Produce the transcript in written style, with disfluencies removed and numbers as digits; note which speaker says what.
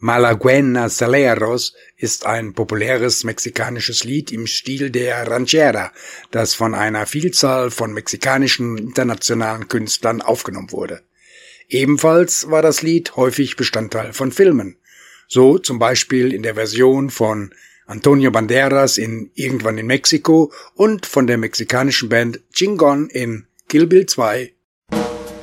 Speaker 1: Malagueña-Saleros ist ein populäres mexikanisches Lied im Stil der Ranchera, das von einer Vielzahl von mexikanischen internationalen Künstlern aufgenommen wurde. Ebenfalls war das Lied häufig Bestandteil von Filmen, so zum Beispiel in der Version von Antonio Banderas in Irgendwann in Mexiko und von der mexikanischen Band Chingon in Kill Bill 2